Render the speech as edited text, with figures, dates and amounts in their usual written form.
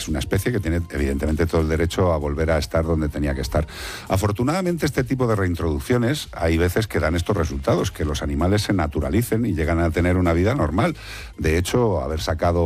es una especie que tiene evidentemente todo el derecho a volver a estar donde tenía que estar. Afortunadamente, este tipo de reintroducciones hay veces que dan estos resultados, que los animales se naturalicen y llegan a tener una vida normal. De hecho, haber sacado